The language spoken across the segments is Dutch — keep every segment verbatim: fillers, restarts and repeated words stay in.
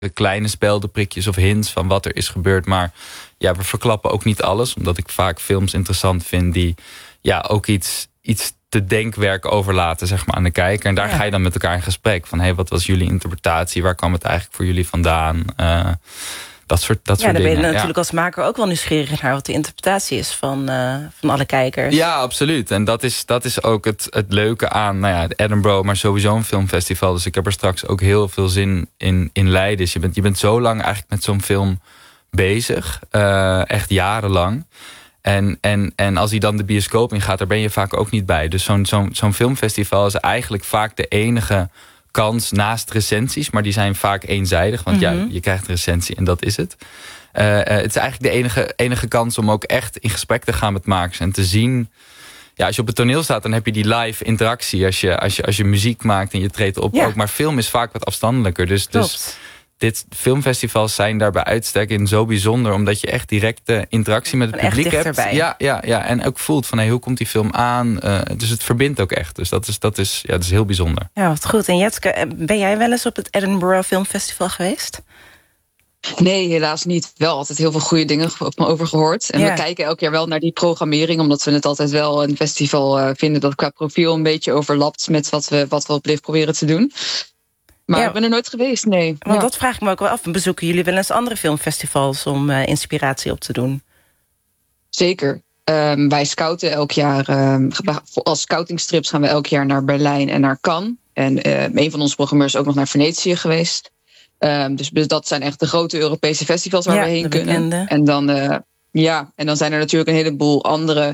kleine speldenprikjes of hints van wat er is gebeurd. Maar ja, we verklappen ook niet alles. Omdat ik vaak films interessant vind die ja, ook iets, iets te denkwerk overlaten, zeg maar, aan de kijker. En daar ja. ga je dan met elkaar in gesprek. Van, hey, wat was jullie interpretatie? Waar kwam het eigenlijk voor jullie vandaan? Uh, dat soort, dat ja, soort dan dingen. ben je natuurlijk ja. als maker ook wel nieuwsgierig naar wat de interpretatie is van, uh, van alle kijkers. Ja, absoluut. En dat is, dat is ook het, het leuke aan nou ja, Edinburgh, maar sowieso een filmfestival. Dus ik heb er straks ook heel veel zin in, in Leiden. Dus je bent, je bent zo lang eigenlijk met zo'n film bezig. Uh, echt jarenlang. En, en, en als hij dan de bioscoop ingaat, daar ben je vaak ook niet bij. Dus zo'n, zo'n, zo'n filmfestival is eigenlijk vaak de enige kans naast recensies. Maar die zijn vaak eenzijdig. Want mm-hmm. ja, je krijgt een recensie en dat is het. Uh, uh, het is eigenlijk de enige, enige kans om ook echt in gesprek te gaan met makers. En te zien, ja, als je op het toneel staat, dan heb je die live interactie. Als je, als je, als je muziek maakt en je treedt op ja. ook. Maar film is vaak wat afstandelijker. Dus, dus dit filmfestivals zijn daar bij uitstek in zo bijzonder, omdat je echt directe interactie met het en publiek hebt. Dichterbij. Ja, ja, ja, en ook voelt van hey, hoe komt die film aan? Uh, dus het verbindt ook echt. Dus dat is, dat is, ja, dat is heel bijzonder. Ja, wat goed. En Jetske, ben jij wel eens op het Edinburgh Film Festival geweest? Nee, helaas niet. Wel altijd heel veel goede dingen over gehoord. En ja. we kijken elk jaar wel naar die programmering, omdat we het altijd wel een festival uh, vinden dat qua profiel een beetje overlapt met wat we, wat we op Liv proberen te doen. Maar ja. ik ben er nooit geweest, nee. Want ja. dat vraag ik me ook wel af. Bezoeken jullie wel eens andere filmfestivals om uh, inspiratie op te doen? Zeker. Um, wij scouten elk jaar. Um, als scoutingstrips gaan we elk jaar naar Berlijn en naar Cannes. En uh, een van onze programmeurs is ook nog naar Venetië geweest. Um, dus dat zijn echt de grote Europese festivals waar ja, we heen kunnen. Bekende. En dan, uh, ja, en dan zijn er natuurlijk een heleboel andere,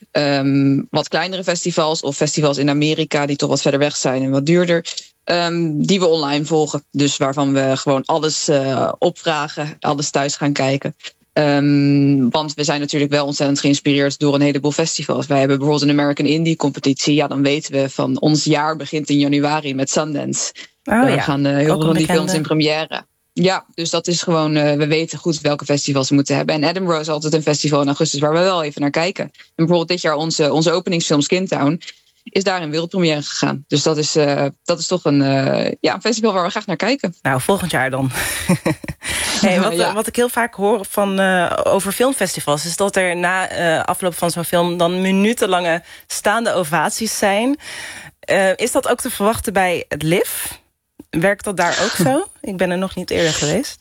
um, wat kleinere festivals of festivals in Amerika die toch wat verder weg zijn en wat duurder. Um, die we online volgen. Dus waarvan we gewoon alles uh, opvragen, alles thuis gaan kijken. Um, want we zijn natuurlijk wel ontzettend geïnspireerd door een heleboel festivals. Wij hebben bijvoorbeeld een American Indie competitie. Ja, dan weten we van ons jaar begint in januari met Sundance. Oh, Daar ja. gaan uh, heel veel van die films in première. Ja, dus dat is gewoon, uh, we weten goed welke festivals we moeten hebben. En Edinburgh is altijd een festival in augustus waar we wel even naar kijken. En bijvoorbeeld dit jaar onze, onze openingsfilm Skintown is daar in wereldpremière gegaan. Dus dat is, uh, dat is toch een, uh, ja, een festival waar we graag naar kijken. Nou, volgend jaar dan. Hey, wat, ja. wat ik heel vaak hoor van, uh, over filmfestivals is dat er na uh, afloop van zo'n film dan minutenlange staande ovaties zijn. Uh, is dat ook te verwachten bij het Liv? Werkt dat daar ook zo? Ik ben er nog niet eerder geweest.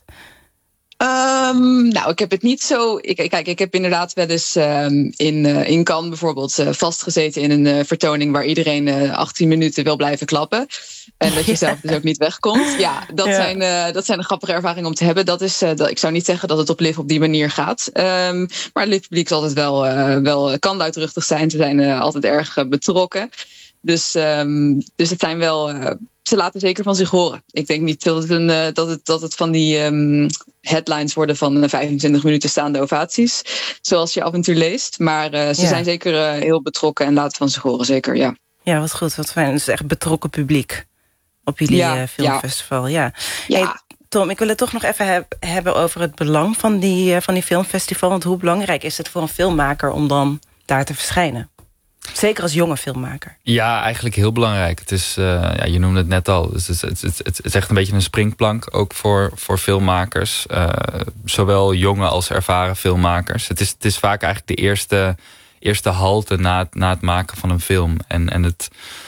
Um, nou, ik heb het niet zo. Ik, kijk, ik heb inderdaad wel eens um, in, uh, in Cannes bijvoorbeeld uh, vastgezeten in een uh, vertoning waar iedereen uh, achttien minuten wil blijven klappen. En dat je ja. zelf dus ook niet wegkomt. Ja, dat, ja. Zijn, uh, dat zijn een grappige ervaringen om te hebben. Dat is, uh, dat, ik zou niet zeggen dat het op Liv op die manier gaat. Um, maar het Liv-publiek is altijd wel, uh, wel kan luidruchtig zijn. Ze zijn uh, altijd erg uh, betrokken. Dus, um, dus het zijn wel. Uh, ze laten zeker van zich horen. Ik denk niet dat het, een, uh, dat het, dat het van die um, headlines worden van uh, vijfentwintig minuten staande ovaties. Zoals je af en toe leest. Maar uh, ze ja. zijn zeker uh, heel betrokken en laten van zich horen, zeker, ja. Ja, wat goed, wat fijn. Dus echt betrokken publiek op jullie ja, uh, filmfestival. Ja. Ja. ja. Hey, Tom, ik wil het toch nog even heb, hebben over het belang van die, uh, van die filmfestival. Want hoe belangrijk is het voor een filmmaker om dan daar te verschijnen? Zeker als jonge filmmaker. Ja, eigenlijk heel belangrijk. Het is, uh, ja, je noemde het net al. Het is, het, het, het is echt een beetje een springplank, ook voor, voor filmmakers. Uh, zowel jonge als ervaren filmmakers. Het is, het is vaak eigenlijk de eerste, eerste halte na het, na het maken van een film. En, en het,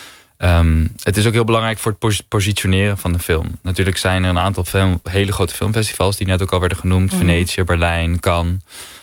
um, het is ook heel belangrijk voor het positioneren van de film. Natuurlijk zijn er een aantal film, hele grote filmfestivals die net ook al werden genoemd. Mm. Venetië, Berlijn, Cannes.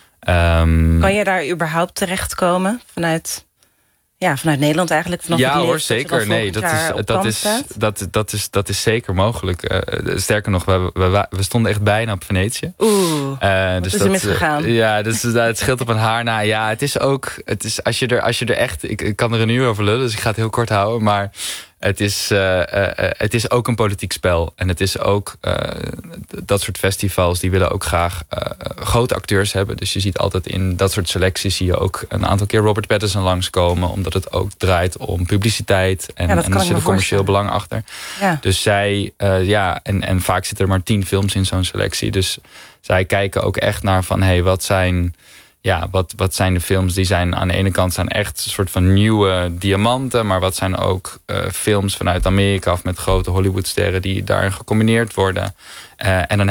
Um, kan je daar überhaupt terechtkomen vanuit... Ja, vanuit Nederland eigenlijk. Vanaf ja het hoor, zeker. Nee, dat is, dat, is, dat, dat, is, dat is zeker mogelijk. Uh, sterker nog, we, we, we stonden echt bijna op Venetië. Oeh, uh, dus is dat, er misgegaan? Uh, ja, dus, uh, het scheelt op een haar na. Ja, het is ook... Het is, als, je er, als je er echt... Ik, ik kan er een uur over lullen, dus ik ga het heel kort houden. Maar het is, uh, uh, het is ook een politiek spel. En het is ook... Uh, dat soort festivals, die willen ook graag uh, grote acteurs hebben. Dus je ziet altijd in dat soort selecties... zie je ook een aantal keer Robert Pattinson langskomen. Omdat het ook draait om publiciteit. En, ja, en er zit een commercieel belang achter. Ja. Dus zij... Uh, ja, en, en vaak zitten er maar tien films in zo'n selectie. Dus zij kijken ook echt naar van... Hey, wat zijn... ja, wat, wat zijn de films die zijn aan de ene kant zijn echt een soort van nieuwe diamanten, maar wat zijn ook uh, films vanuit Amerika of met grote Hollywoodsterren die daarin gecombineerd worden. Uh, en dan heb